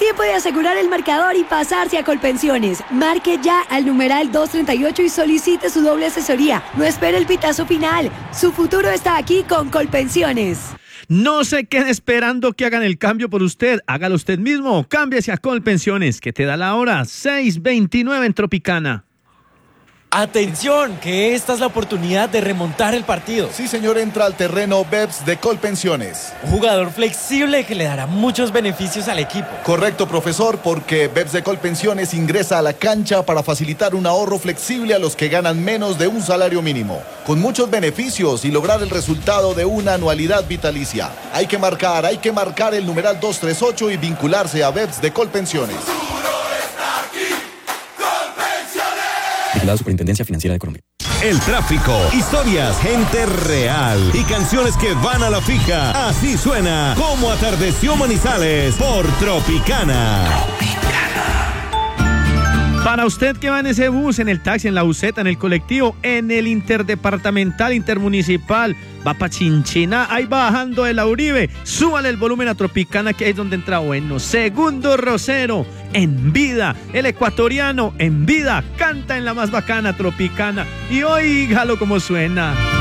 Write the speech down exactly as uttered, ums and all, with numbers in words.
tiempo de asegurar el marcador y pasarse a Colpensiones. Marque ya al numeral doscientos treinta y ocho y solicite su doble asesoría. No espere el pitazo final. Su futuro está aquí con Colpensiones. No se quede esperando que hagan el cambio por usted. Hágalo usted mismo. Cámbiese a Colpensiones, que te da la hora seis veintinueve en Tropicana. Atención, que esta es la oportunidad de remontar el partido. Sí, señor, entra al terreno Beps de Colpensiones. Un jugador flexible que le dará muchos beneficios al equipo. Correcto, profesor, porque Beps de Colpensiones ingresa a la cancha para facilitar un ahorro flexible a los que ganan menos de un salario mínimo, con muchos beneficios y lograr el resultado de una anualidad vitalicia. Hay que marcar, hay que marcar el numeral doscientos treinta y ocho y vincularse a Beps de Colpensiones. La Superintendencia Financiera de Colombia. El tráfico, historias, gente real y canciones que van a la fija. Así suena Como Atardeció Manizales por Tropicana. Para usted que va en ese bus, en el taxi, en la buseta, en el colectivo, en el interdepartamental, intermunicipal, va para Chinchina, ahí bajando de la Uribe, súbale el volumen a Tropicana, que es donde entra bueno. Segundo Rosero, en vida, el ecuatoriano, en vida, canta en la más bacana Tropicana, y oígalo como suena.